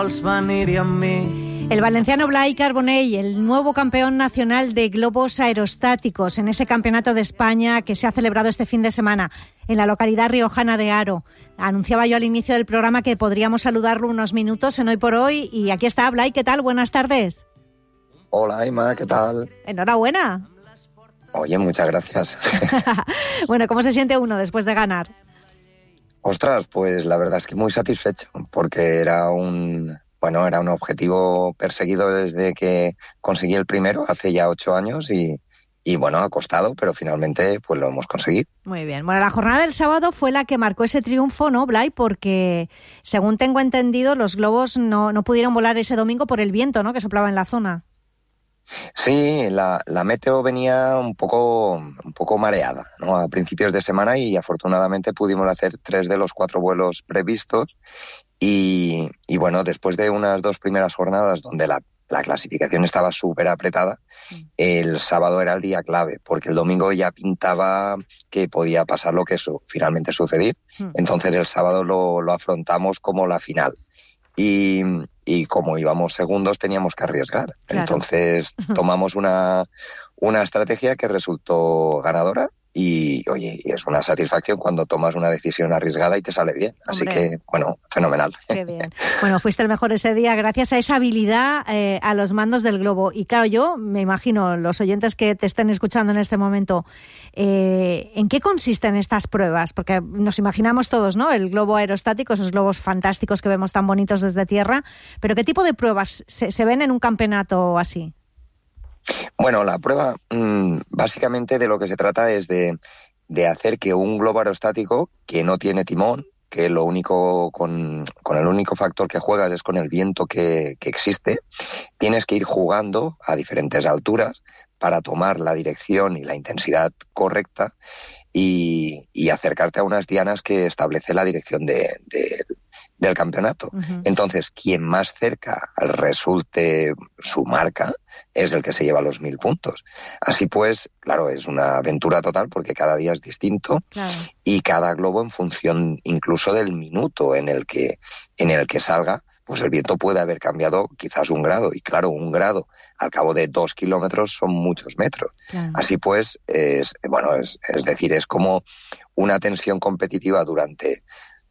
El valenciano Blai Carbonell, el nuevo campeón nacional de globos aerostáticos en ese campeonato de España que se ha celebrado este fin de semana en la localidad riojana de Haro. Anunciaba yo al inicio del programa que podríamos saludarlo unos minutos en Hoy por Hoy y aquí está. Blai, ¿qué tal? Buenas tardes. Hola, Emma, ¿qué tal? Enhorabuena. Oye, muchas gracias. Bueno, ¿cómo se siente uno después de ganar? Ostras, pues la verdad es que muy satisfecho, porque era un objetivo perseguido desde que conseguí el primero, hace ya 8 años, y bueno, ha costado, pero finalmente pues lo hemos conseguido. Muy bien. Bueno, la jornada del sábado fue la que marcó ese triunfo, ¿no, Blai? Porque, según tengo entendido, los globos no pudieron volar ese domingo por el viento, ¿no?, que soplaba en la zona. Sí, la meteo venía un poco mareada, ¿no?, a principios de semana, y afortunadamente pudimos hacer 3 de los 4 vuelos previstos y bueno, después de unas 2 primeras jornadas donde la clasificación estaba súper apretada, el sábado era el día clave, porque el domingo ya pintaba que podía pasar lo que finalmente sucedió. Entonces el sábado lo afrontamos como la final. Y como íbamos segundos teníamos que arriesgar. Claro. Entonces tomamos una estrategia que resultó ganadora y, oye, es una satisfacción cuando tomas una decisión arriesgada y te sale bien. Así que, bueno, fenomenal. Qué bien. Bueno, fuiste el mejor ese día gracias a esa habilidad a los mandos del globo. Y claro, yo me imagino, los oyentes que te estén escuchando en este momento, ¿en qué consisten estas pruebas? Porque nos imaginamos todos, ¿no?, el globo aerostático, esos globos fantásticos que vemos tan bonitos desde tierra, pero ¿qué tipo de pruebas se ven en un campeonato así? Bueno, la prueba básicamente de lo que se trata es de hacer que un globo aerostático que no tiene timón, que lo único con el único factor que juegas es con el viento que existe, tienes que ir jugando a diferentes alturas para tomar la dirección y la intensidad correcta y acercarte a unas dianas que establece la dirección del campeonato. Uh-huh. Entonces, quien más cerca resulte su marca es el que se lleva los 1000 puntos. Así pues, claro, es una aventura total porque cada día es distinto. Claro. Y cada globo, en función incluso del minuto en el que salga, pues el viento puede haber cambiado quizás 1 grado. Y claro, 1 grado al cabo de 2 kilómetros son muchos metros. Claro. Así pues, es decir, es como una tensión competitiva durante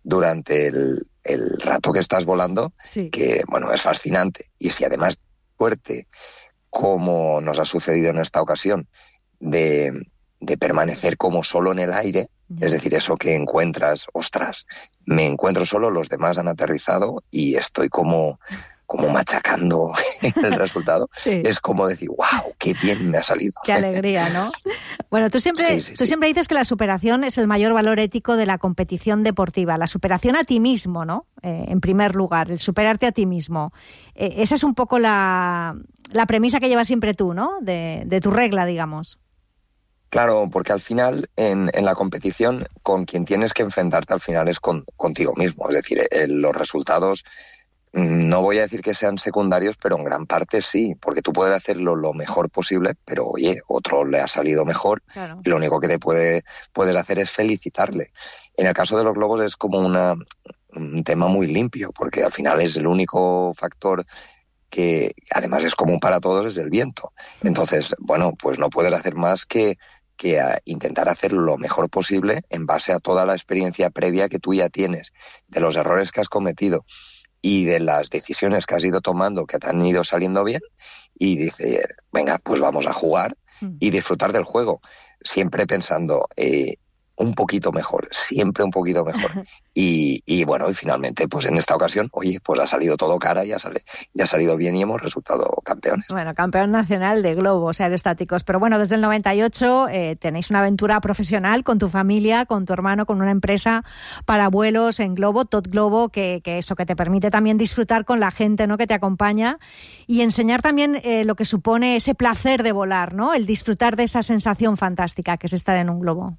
el rato que estás volando, sí, que, bueno, es fascinante. Y si además fuerte, como nos ha sucedido en esta ocasión, de permanecer como solo en el aire, es decir, eso que encuentras, ostras, me encuentro solo, los demás han aterrizado y estoy como machacando el resultado. Sí. Es como decir, wow, qué bien me ha salido. Qué alegría, ¿no? Bueno, tú siempre dices que la superación es el mayor valor ético de la competición deportiva, la superación a ti mismo, ¿no? En primer lugar, el superarte a ti mismo. Esa es un poco la premisa que llevas siempre tú, ¿no?, de tu regla, digamos. Claro, porque al final, en la competición, con quien tienes que enfrentarte al final es contigo mismo. Es decir, los resultados, no voy a decir que sean secundarios, pero en gran parte sí, porque tú puedes hacerlo lo mejor posible, pero oye, otro le ha salido mejor. Claro. Y lo único que puedes hacer es felicitarle. En el caso de los globos es como un tema muy limpio, porque al final es el único factor que además es común para todos, es el viento. Entonces, bueno, pues no puedes hacer más que intentar hacer lo mejor posible en base a toda la experiencia previa que tú ya tienes, de los errores que has cometido y de las decisiones que has ido tomando que te han ido saliendo bien, y dice, venga, pues vamos a jugar y disfrutar del juego, siempre pensando un poquito mejor, siempre un poquito mejor. Y bueno, y finalmente, pues en esta ocasión, oye, pues ha salido todo cara, ya ha salido bien y hemos resultado campeones. Bueno, campeón nacional de globos aerostáticos. Pero bueno, desde el 98 tenéis una aventura profesional con tu familia, con tu hermano, con una empresa para vuelos en globo, Tot Globo, que eso que te permite también disfrutar con la gente, ¿no?, que te acompaña y enseñar también lo que supone ese placer de volar, ¿no?, el disfrutar de esa sensación fantástica que es estar en un globo.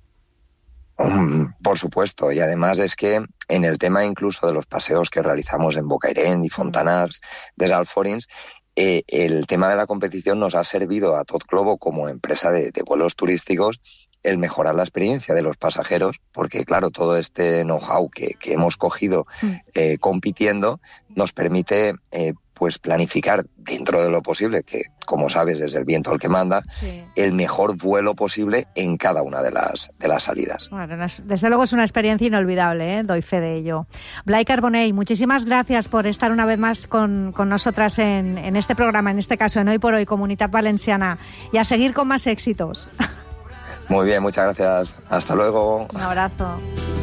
Por supuesto, y además es que en el tema incluso de los paseos que realizamos en Bocairent y Fontanars de Alforins, el tema de la competición nos ha servido a Tot Globo como empresa de vuelos turísticos el mejorar la experiencia de los pasajeros, porque claro, todo este know-how que hemos cogido compitiendo nos permite pues planificar dentro de lo posible, que como sabes es el viento el que manda, el mejor vuelo posible en cada una de las salidas. Bueno, desde luego es una experiencia inolvidable, doy fe de ello. Blai Carbonell, muchísimas gracias por estar una vez más con nosotras en este programa, en este caso en Hoy por Hoy, Comunitat Valenciana, y a seguir con más éxitos. Muy bien, muchas gracias. Hasta luego. Un abrazo.